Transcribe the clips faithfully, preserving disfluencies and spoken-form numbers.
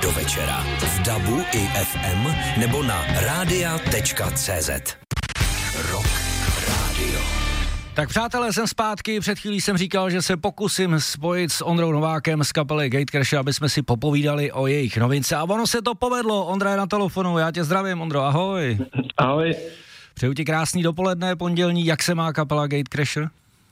do večera v dabu i ef em nebo na rádia tečka cé zet. Rock Radio. Tak přátelé, jsem zpátky, před chvílí jsem říkal, že se pokusím spojit s Ondrou Novákem z kapely Gatecrasher, aby jsme si popovídali o jejich novince a ono se to povedlo. Ondra je na telefonu, já tě zdravím, Ondro, ahoj. Ahoj. Přeju ti krásný dopoledne, pondělní, jak se má kapela Gatecrasher?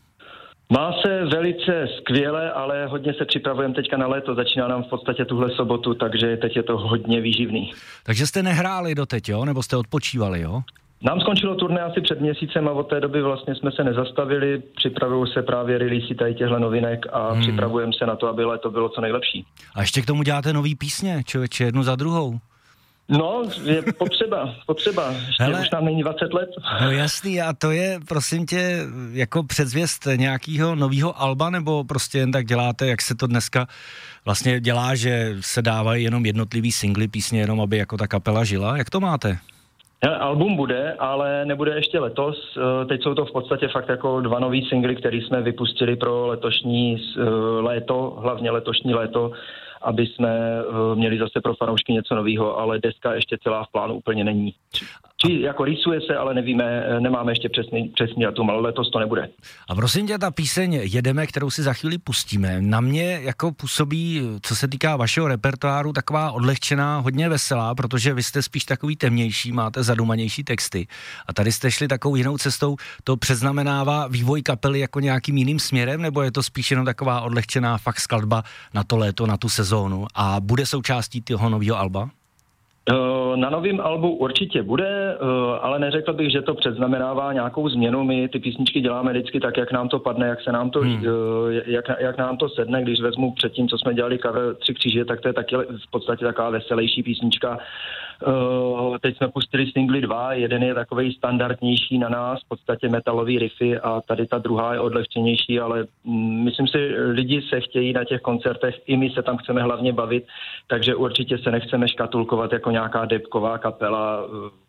Má se velice skvěle, ale hodně se připravujeme teďka na léto, začíná nám v podstatě tuhle sobotu, takže teď je to hodně výživný. Takže jste nehráli doteď, jo? Nebo jste odpočívali, jo? Nám skončilo turné asi před měsícem a od té doby vlastně jsme se nezastavili, připravují se právě releasy tady těchto novinek a hmm. připravujeme se na to, aby léto bylo co nejlepší. A ještě k tomu děláte nový písně, člověče, jednu za druhou. No, je potřeba, potřeba. Ještě Hele, už nám není dvacet let. No jasný, a to je, prosím tě, jako předzvěst nějakého nového alba, nebo prostě jen tak děláte, jak se to dneska vlastně dělá, že se dávají jenom jednotlivý singly, písně, jenom aby jako ta kapela žila? Jak to máte? Hele, album bude, ale nebude ještě letos. Teď jsou to v podstatě fakt jako dva nový singly, které jsme vypustili pro letošní léto, hlavně letošní léto, aby jsme měli zase pro fanoušky něco nového, ale deska ještě celá v plánu úplně není. Či jako rýsuje se, ale nevíme, nemáme ještě přesný, přesný datum, ale letos to nebude. A prosím tě, ta píseň Jedeme, kterou si za chvíli pustíme, na mě jako působí, co se týká vašeho repertoáru, taková odlehčená, hodně veselá, protože vy jste spíš takový temnější, máte zadumanější texty. A tady jste šli takovou jinou cestou, to předznamenává vývoj kapely jako nějakým jiným směrem, nebo je to spíš jenom taková odlehčená fakt skladba na to léto, na tu sezónu a bude součástí toho nového alba? Na novém albu určitě bude, ale neřekl bych, že to předznamenává nějakou změnu. My ty písničky děláme vždycky tak, jak nám to padne, jak se nám to, hmm. jak, jak nám to sedne. Když vezmu předtím, co jsme dělali cover Tři kříže, tak to je taky v podstatě taková veselější písnička. Teď jsme pustili singly dva, jeden je takovej standardnější na nás, v podstatě metalový riffy a tady ta druhá je odlehčenější, ale myslím si, lidi se chtějí na těch koncertech, i my se tam chceme hlavně bavit, takže určitě se nechceme škatulkovat jako nějaká debková kapela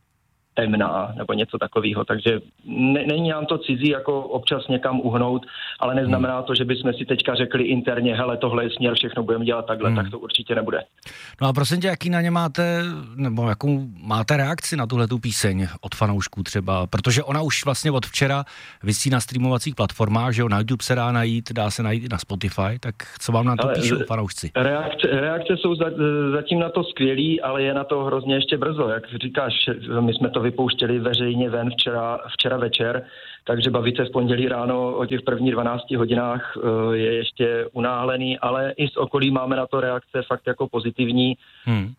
temná nebo něco takového, takže ne, není nám to cizí jako občas někam uhnout, ale neznamená to, že bychom si teďka řekli interně, hele, tohle je směr, všechno budeme dělat takhle, hmm. tak to určitě nebude. No a prosím tě, jaký na ně máte, nebo jakou máte reakci na tuhletu píseň od fanoušků třeba, protože ona už vlastně od včera visí na streamovacích platformách, že jo, na YouTube se dá najít, dá se najít i na Spotify, tak co vám na to ale píšou fanoušci? Reakce, reakce jsou za, zatím na to skvělý, ale je na to hrozně ještě brzo, jak říkáš, my jsme to vypouštěli veřejně ven včera, včera večer, takže bavit se v pondělí ráno o těch prvních dvanácti hodinách je ještě unáhlený, ale i z okolí máme na to reakce fakt jako pozitivní, hmm.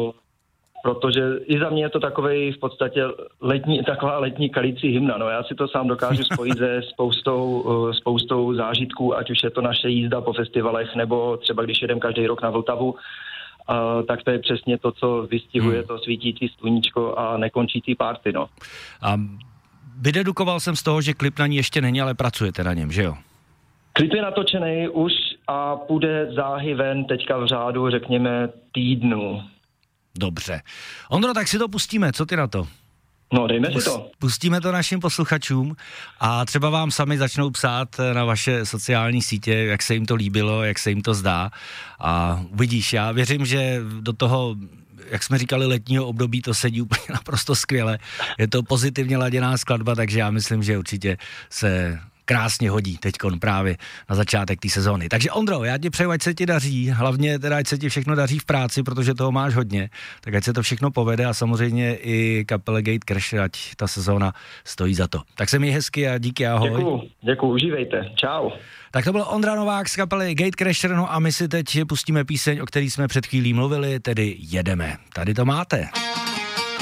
protože i za mě je to takovej v podstatě letní, taková letní kalící hymna. No, já si to sám dokážu spojit se spoustou, spoustou zážitků, ať už je to naše jízda po festivalech, nebo třeba když jedem každý rok na Vltavu, Uh, tak to je přesně to, co vystihuje hmm. to svítící sluníčko a nekončící party, no. A vydedukoval jsem z toho, že klip na ní ještě není, ale pracujete na něm, že jo? Klip je natočený už a půjde záhy ven teďka v řádu, řekněme, týdnu. Dobře. Ondro, tak si to pustíme, co ty na to? No, dejme si to. Pustíme to našim posluchačům a třeba vám sami začnou psát na vaše sociální sítě, jak se jim to líbilo, jak se jim to zdá. A uvidíš, já věřím, že do toho, jak jsme říkali, letního období to sedí úplně naprosto skvěle. Je to pozitivně laděná skladba, takže já myslím, že určitě se krásně hodí teďkon právě na začátek té sezóny. Takže Ondro, já ti přeju, ať se ti daří, hlavně teda, ať se ti všechno daří v práci, protože toho máš hodně, tak ať se to všechno povede a samozřejmě i kapele Gatecrasher, ať ta sezóna stojí za to. Tak se měj hezky a díky, ahoj. Děkuju, děkuju, užívejte, čau. Tak to byl Ondra Novák z kapely Gatecrasher, no a my si teď pustíme píseň, o který jsme před chvílí mluvili, tedy Jedeme. Tady to máte.